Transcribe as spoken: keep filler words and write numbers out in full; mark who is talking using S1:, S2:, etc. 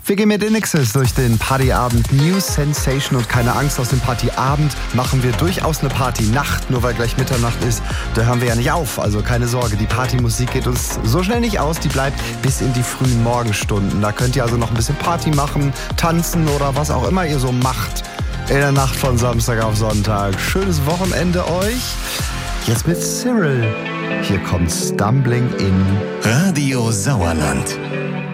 S1: Wir gehen mit Inixis durch den Partyabend. News, Sensation und keine Angst, aus dem Partyabend machen wir durchaus eine Partynacht. Nur weil gleich Mitternacht ist, da hören wir ja nicht auf. Also keine Sorge, die Partymusik geht uns so schnell nicht aus. Die bleibt bis in die frühen Morgenstunden. Da könnt ihr also noch ein bisschen Party machen, tanzen oder was auch immer ihr so macht in der Nacht von Samstag auf Sonntag. Schönes Wochenende euch. Jetzt mit Cyril. Hier kommt Stumbling in
S2: Radio Sauerland.